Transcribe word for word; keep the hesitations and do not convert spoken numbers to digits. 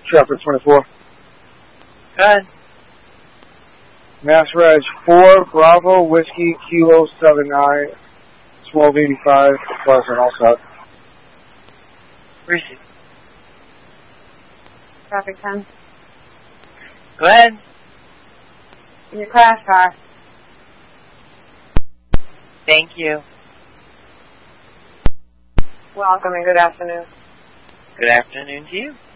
Traffic twenty-four. Go ahead. Mass Reg four, Bravo, Whiskey, Kilo seven nine, twelve eighty-five, Pleasant, all set. Receive. Traffic ten. Go ahead. In your crash car. Thank you. Welcome and good afternoon. Good afternoon to you.